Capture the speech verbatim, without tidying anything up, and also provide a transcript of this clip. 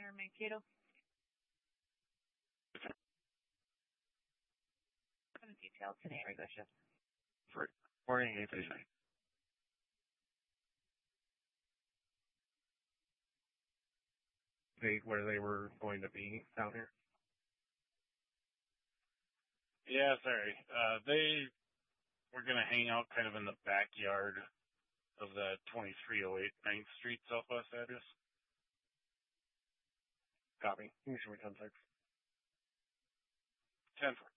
Commissioner Mankato. Kind of detailed today, regular shift. For morning, eight fifty. They where they were going to be down here. Yeah, sorry. Uh, they were going to hang out kind of in the backyard of the twenty-three oh eight ninth Street Southwest address. Copy. Commissioner ten six. ten four.